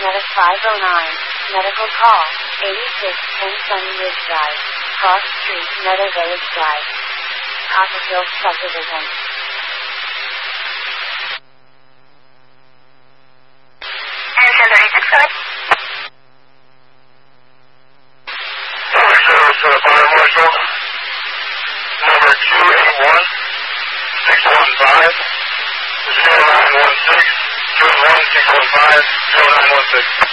Meta 509, medical call, 8610 Sunny Ridge Drive, Cross Street, Meta Village Drive, Copperfield Subdivision. Center 865. To the fire marshal, number 281 615 0916 281 615 0916.